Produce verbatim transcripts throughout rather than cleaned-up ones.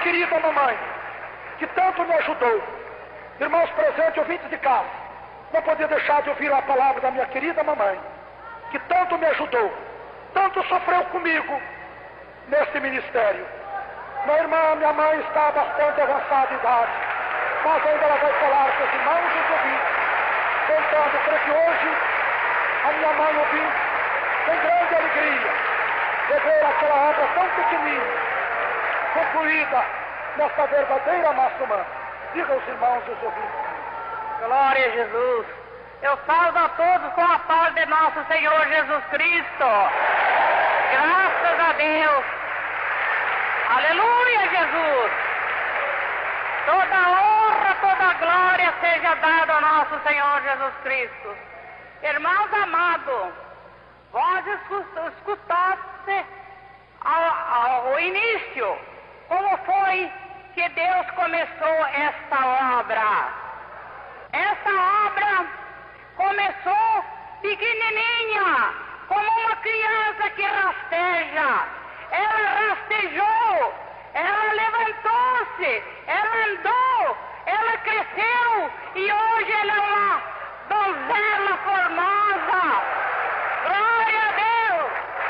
querida mamãe, que tanto me ajudou. Irmãos presentes, ouvintes de casa, não podia deixar de ouvir a palavra da minha querida mamãe, que tanto me ajudou, tanto sofreu comigo neste ministério. Minha irmã, minha mãe está bastante avançada de idade, mas ainda ela vai falar com os irmãos e os ouvintes, contando para que hoje a minha mãe ouvinte tem grande alegria de ver aquela obra tão pequenina, concluída nesta verdadeira massa humana. Diga aos irmãos e aos ouvintes. Glória a Jesus. Eu salvo a todos com a paz de nosso Senhor Jesus Cristo. Graças a Deus. Aleluia, Jesus. Toda honra, toda glória seja dada ao nosso Senhor Jesus Cristo. Irmãos amados, vós escutaste ao, ao início como foi que Deus começou esta obra. Esta obra começou pequenininha, como uma criança que rasteja. Ela rastejou, ela levantou-se, ela andou, ela cresceu e hoje ela é uma donzela formosa. Glória a Deus!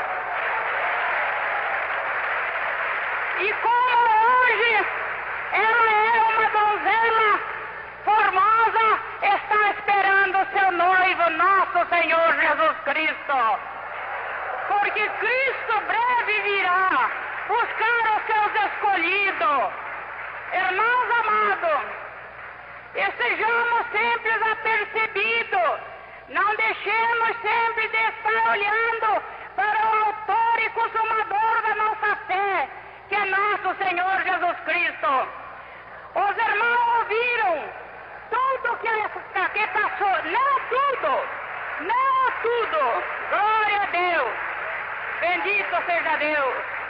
E como hoje ela é uma donzela formosa, está esperando o seu noivo, nosso Senhor Jesus Cristo. Porque Cristo breve virá buscar os seus escolhidos. Irmãos amados, estejamos sempre apercebidos, não deixemos sempre de estar olhando para o autor e consumador da nossa fé, que é nosso Senhor Jesus Cristo. Os irmãos ouviram tudo que, que passou, não tudo, não tudo, glória a Deus, bendito seja Deus.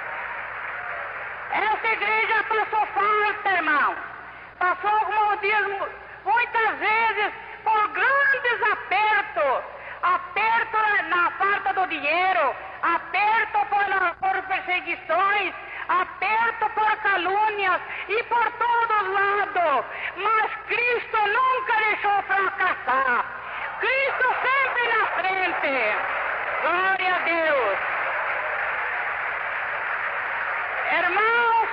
Essa igreja passou falta, irmão, passou, como diz, muitas vezes por grandes apertos, aperto na falta do dinheiro, aperto por, por perseguições, aperto por calúnias e por todos lados, mas Cristo nunca deixou fracassar. Cristo sempre na frente. Glória a Deus. Irmãos,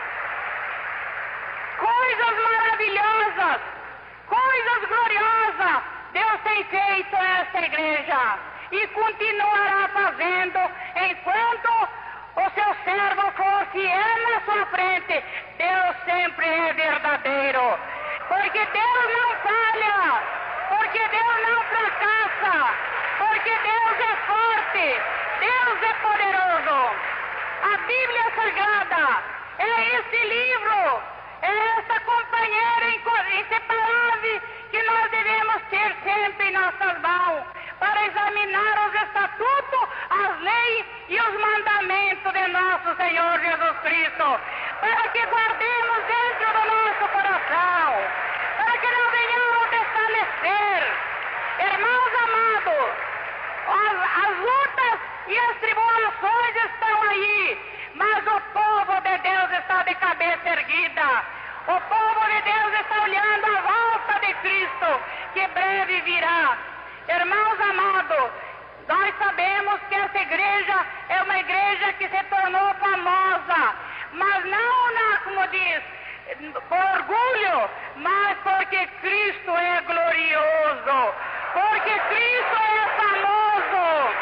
coisas maravilhosas, coisas gloriosas Deus tem feito nesta igreja e continuará fazendo enquanto o seu servo for fiel na sua frente. Deus sempre é verdadeiro, porque Deus não falha, porque Deus não fracassa, porque Deus é forte, Deus é poderoso. A Bíblia Sagrada é esse livro, é essa companheira inseparável que nós devemos ter sempre em nossas mãos para examinar os estatutos, as leis e os mandamentos de nosso Senhor Jesus Cristo, para que guardemos dentro do nosso coração, para que não venhamos desfalecer. Irmãos amados, as, as lutas e as tribulações estão aí, mas o povo de Deus está de cabeça erguida. O povo de Deus está olhando a volta de Cristo, que breve virá. Irmãos amados, nós sabemos que essa igreja é uma igreja que se tornou famosa, mas não, na, como diz, por orgulho, mas porque Cristo é glorioso, porque Cristo é famoso.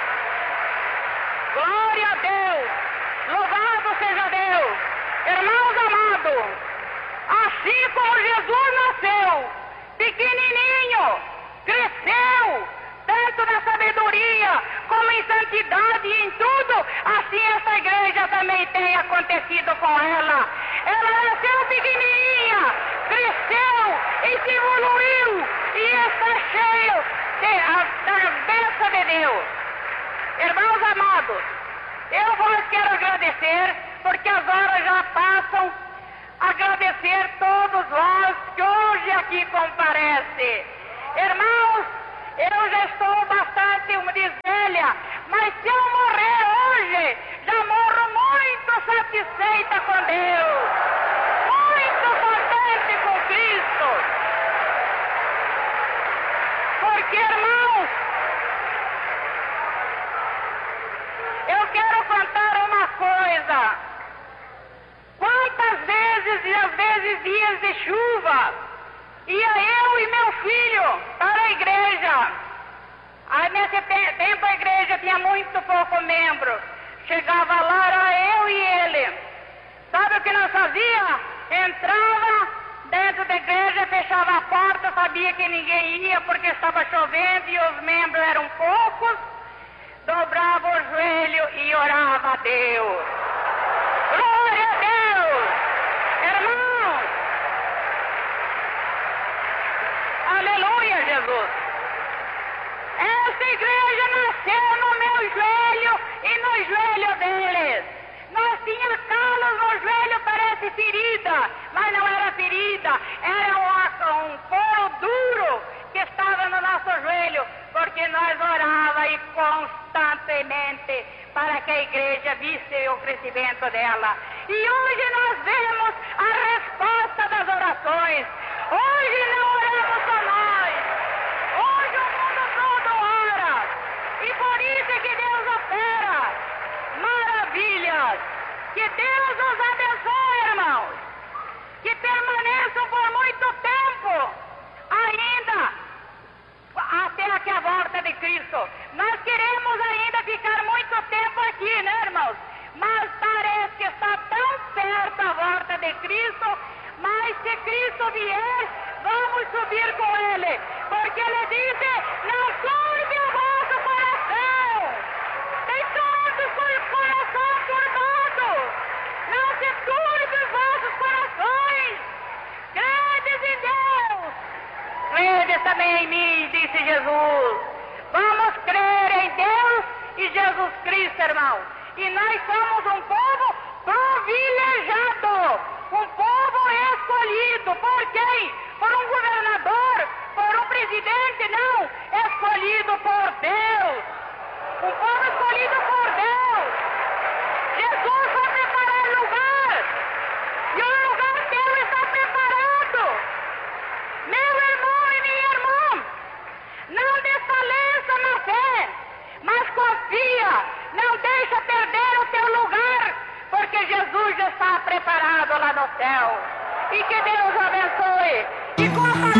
Glória a Deus, louvado seja Deus. Irmãos amados, assim como Jesus nasceu, pequenininho, cresceu, tanto na sabedoria como em santidade e em tudo, assim essa igreja também tem acontecido com ela. Ela nasceu pequenininha, cresceu e se evoluiu e está cheio da bênção de Deus. Irmãos amados, eu vos quero agradecer, porque as horas já passam, agradecer todos vós que hoje aqui comparecem. Irmãos, eu já estou bastante, como diz velha, mas se eu morrer hoje, já morro muito satisfeita com Deus. juntamente com Cristo. Porque, irmãos, eu quero contar uma coisa. Quantas vezes e às vezes dias de chuva, ia eu e meu filho para a igreja. Aí nesse tempo a igreja tinha muito pouco membro. Chegava lá, era eu e ele. Sabe o que nós fazia? Entrava dentro da igreja, fechava a porta, sabia que ninguém ia porque estava chovendo e os membros eram poucos. Dobrava o joelho e orava a Deus. Glória a Deus! Irmãos! Aleluia, Jesus! Essa igreja nasceu no meu joelho e no joelho deles. Nós tínhamos calos no joelho, parece ferida, mas não era ferida, era um, um couro duro que estava no nosso joelho, porque nós orava e constantemente para que a igreja visse o crescimento dela. E hoje nós vemos a resposta das orações. Hoje não oramos só nós. Hoje o mundo todo ora. E por isso é que Deus opera maravilhas. Que Deus os abençoe, irmãos. Que permaneçam por muito tempo ainda até aqui a volta de Cristo. Nós queremos ainda ficar muito tempo aqui, né, irmãos? Mas parece que está tão perto a volta de Cristo, mas se Cristo vier, vamos subir com Ele. Porque Ele disse, não turbe o vosso coração. Tem tantos coração turbado. Não se turbe os vossos corações. Credes em Deus. Credes também em mim, disse Jesus. Vamos crer em Deus e Jesus Cristo, irmão. E nós somos um povo privilegiado, um povo escolhido. Por quem? Por um governador, por um presidente, não. Escolhido por Deus. Um povo escolhido por Deus. Jesus vai preparar lugar. E o lugar teu está preparado. Meu irmão e minha irmã, não desfaleça na fé, mas confia. Não deixa perder o teu lugar, porque Jesus já está preparado lá no céu. E que Deus abençoe. E com a